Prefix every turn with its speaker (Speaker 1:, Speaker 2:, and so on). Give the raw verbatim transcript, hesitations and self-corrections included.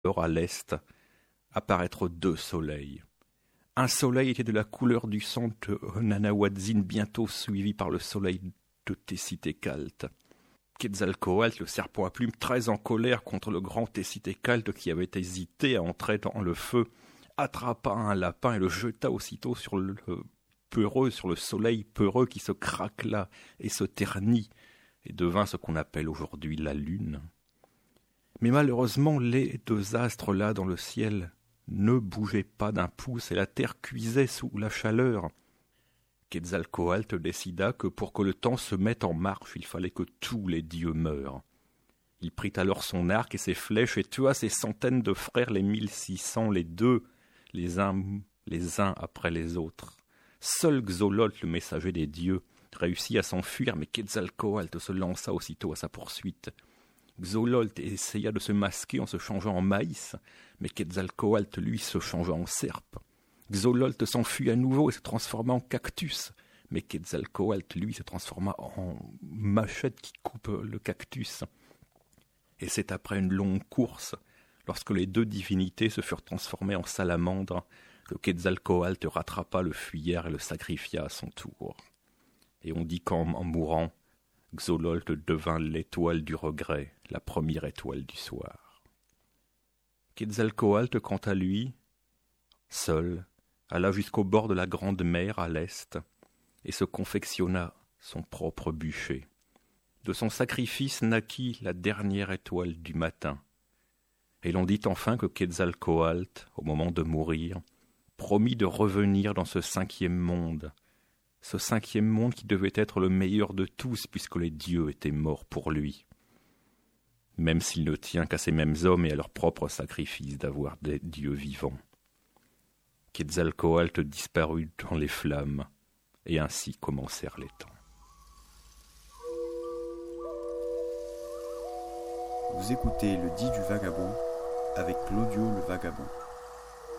Speaker 1: alors à l'est apparaître deux soleils. Un soleil était de la couleur du sang de Nanahuatzin, bientôt suivi par le soleil de Tessitécalt. Quetzalcoatl, le serpent à plumes, très en colère contre le grand Tessitécalt qui avait hésité à entrer dans le feu, attrapa un lapin et le jeta aussitôt sur le peureux, sur le soleil peureux qui se craquela et se ternit et devint ce qu'on appelle aujourd'hui la lune. Mais malheureusement, les deux astres là dans le ciel ne bougeaient pas d'un pouce et la terre cuisait sous la chaleur. Quetzalcoatl décida que pour que le temps se mette en marche, il fallait que tous les dieux meurent. Il prit alors son arc et ses flèches et tua ses centaines de frères, les mille six cents, les deux, les uns, les uns après les autres. Seul Xolotl, le messager des dieux, réussit à s'enfuir, mais Quetzalcoatl se lança aussitôt à sa poursuite. Xolotl essaya de se masquer en se changeant en maïs, mais Quetzalcoatl, lui, se changea en serpe. Xolotl s'enfuit à nouveau et se transforma en cactus, mais Quetzalcoatl, lui, se transforma en machette qui coupe le cactus. Et c'est après une longue course, lorsque les deux divinités se furent transformées en salamandres, que Quetzalcoatl rattrapa le fuyard et le sacrifia à son tour. Et on dit qu'en en mourant, Xolotl devint l'étoile du regret, la première étoile du soir. Quetzalcoatl, quant à lui, seul, alla jusqu'au bord de la grande mer à l'est et se confectionna son propre bûcher. De son sacrifice naquit la dernière étoile du matin. Et l'on dit enfin que Quetzalcoatl, au moment de mourir, promit de revenir dans ce cinquième monde, ce cinquième monde qui devait être le meilleur de tous puisque les dieux étaient morts pour lui, même s'il ne tient qu'à ces mêmes hommes et à leur propre sacrifice d'avoir des dieux vivants. Quetzalcoatl disparut dans les flammes, et ainsi commencèrent les temps.
Speaker 2: Vous écoutez Le Dit du Vagabond avec Claudio le Vagabond.